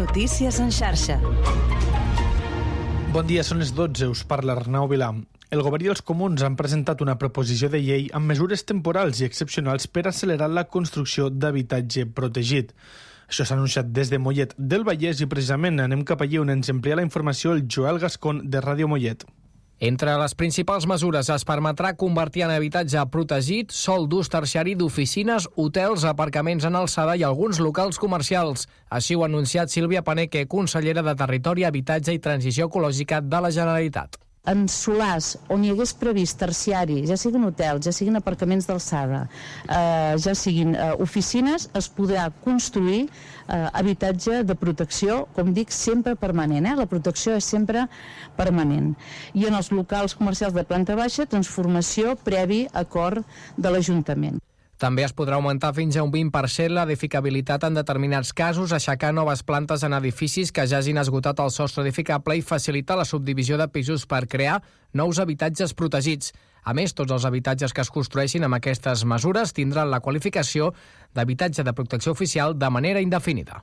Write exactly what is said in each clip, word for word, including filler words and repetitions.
Notícies en xarxa. Bon dia, són les dotze, us parla Arnau Vilà. El govern i els comuns han presentat una proposició de llei amb mesures temporals i excepcionals per accelerar la construcció d'habitatge protegit. Això s'ha anunciat des de Mollet del Vallès i precisament anem cap allí on ens amplia la informació el Joel Gascon de Ràdio Mollet. Entre les principals mesures es permetrà convertir en habitatge protegit sòl d'ús terciari d'oficines, hotels, aparcaments en alçada i alguns locals comercials. Així ho ha anunciat Sílvia Paneque, consellera de Territori, Habitatge i Transició Ecològica de la Generalitat. En solars on hi hagués previst terciari, ja siguin hotels, ja siguin aparcaments d'alçada, eh, ja siguin eh, oficines, es podrà construir eh, habitatge de protecció, com dic, sempre permanent. Eh? La protecció és sempre permanent. I en els locals comercials de planta baixa, transformació previ acord de l'Ajuntament. També es podrà augmentar fins a un vint per cent l'edificabilitat en determinats casos, aixecar noves plantes en edificis que ja hagin esgotat el sostre edificable i facilitar la subdivisió de pisos per crear nous habitatges protegits. A més, tots els habitatges que es construeixin amb aquestes mesures tindran la qualificació d'habitatge de protecció oficial de manera indefinida.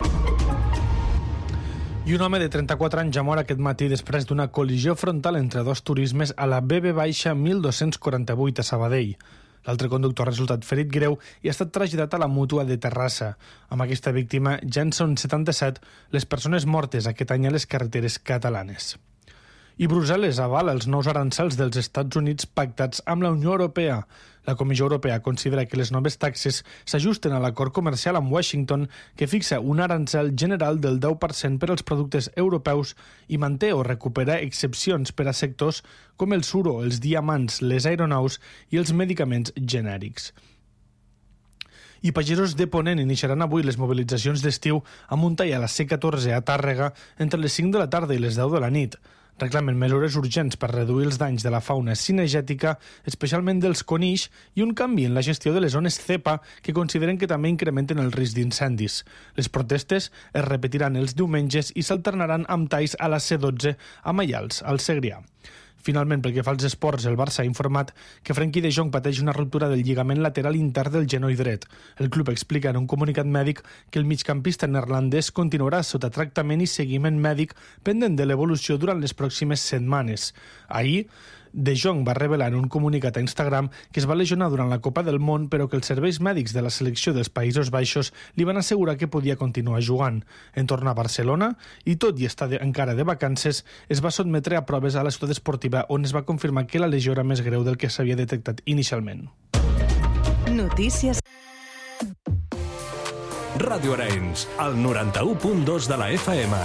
I un home de trenta-quatre anys ja mor aquest matí després d'una col·lisió frontal entre dos turismes a la B B mil dos-cents quaranta-vuit a Sabadell. L'altre conductor ha resultat ferit greu i ha estat traslladat a la Mútua de Terrassa. Amb aquesta víctima ja en són setanta-set les persones mortes aquest any a les carreteres catalanes. I Brussel·les avala els nous aranzels dels Estats Units pactats amb la Unió Europea. La Comissió Europea considera que les noves taxes s'ajusten a l'acord comercial amb Washington que fixa un arancel general del deu per cent per als productes europeus i manté o recupera excepcions per a sectors com el suro, els diamants, les aeronaus i els medicaments genèrics. I pagesos de Ponent iniciaran avui les mobilitzacions d'estiu a Montellà a la C catorze a Tàrrega entre les cinc de la tarda i les deu de la nit. Reclamen mesures urgents per reduir els danys de la fauna cinegètica, especialment dels conills, i un canvi en la gestió de les zones cepa que consideren que també incrementen el risc d'incendis. Les protestes es repetiran els diumenges i s'alternaran amb talls a la C dotze a Maials, al Segrià. Finalment, pel que fa als esports, el Barça ha informat que Frenkie de Jong pateix una ruptura del lligament lateral intern del genoll dret. El club explica en un comunicat mèdic que el migcampista neerlandès continuarà sota tractament i seguiment mèdic pendent de l'evolució durant les pròximes setmanes. Ahir, De Jong va revelar en un comunicat a Instagram que es va lesionar durant la Copa del Món, però que els serveis mèdics de la selecció dels Països Baixos li van assegurar que podia continuar jugant. En tornar a Barcelona, i tot i estar de, encara de vacances, es va sotmetre a proves a la ciutat esportiva on es va confirmar que la lesió era més greu del que s'havia detectat inicialment. Notícies. Ràdio Arenys, al noranta-u punt dos de la F M.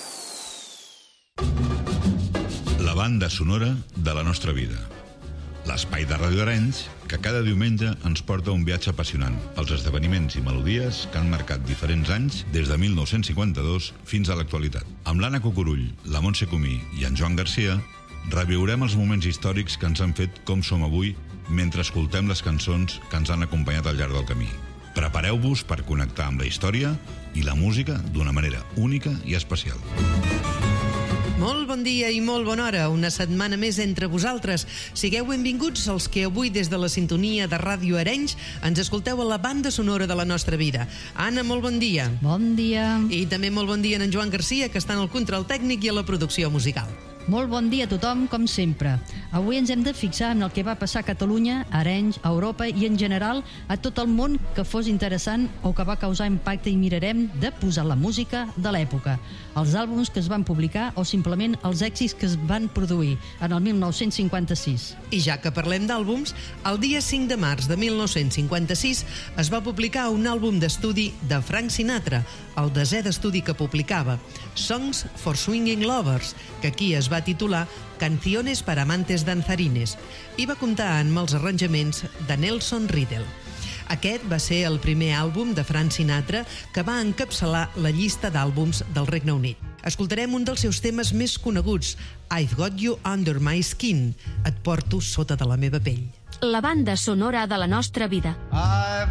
La banda sonora de la nostra vida. L'espai de Ràdio Arenys que cada diumenge ens porta un viatge apassionant als esdeveniments i melodies que han marcat diferents anys des de mil nou-cents cinquanta-dos fins a l'actualitat. Amb l'Anna Cucurull, la Montse Comí i en Joan Garcia reviurem els moments històrics que ens han fet com som avui mentre escoltem les cançons que ens han acompanyat al llarg del camí. Prepareu-vos per connectar amb la història i la música d'una manera única i especial. Molt bon dia i molt bona hora, una setmana més entre vosaltres. Sigueu benvinguts els que avui des de la sintonia de Ràdio Arenys ens escolteu a la banda sonora de la nostra vida. Anna, molt bon dia. Bon dia. I també molt bon dia a en Joan Garcia, que està en el control tècnic i a la producció musical. Molt bon dia a tothom, com sempre. Avui ens hem de fixar en el que va passar a Catalunya, a Arenys, a Europa i en general a tot el món que fos interessant o que va causar impacte, i mirarem de posar la música de l'època, els àlbums que es van publicar o simplement els èxits que es van produir en el mil nou-cents cinquanta-sis. I ja que parlem d'àlbums, el dia cinc de març de mil nou-cents cinquanta-sis es va publicar un àlbum d'estudi de Frank Sinatra, el desè d'estudi que publicava, Songs for Swinging Lovers, que aquí es va titular Canciones para amantes danzarines, i va comptar amb els arranjaments de Nelson Riddle. Aquest va ser el primer àlbum de Frank Sinatra que va encapçalar la llista d'àlbums del Regne Unit. Escoltarem un dels seus temes més coneguts, I've Got You Under My Skin, Et porto sota de la meva pell. La banda sonora de la nostra vida.